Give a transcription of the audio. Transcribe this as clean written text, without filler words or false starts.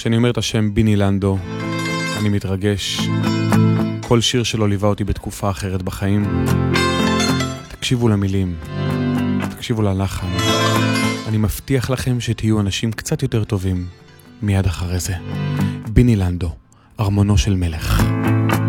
כשאני אומר את השם ביני לנדו, אני מתרגש. כל שיר שלו ליווה אותי בתקופה אחרת בחיים. תקשיבו למילים, תקשיבו ללחן. אני מבטיח לכם שתהיו אנשים קצת יותר טובים מיד אחרי זה. ביני לנדו, ארמונו של מלך.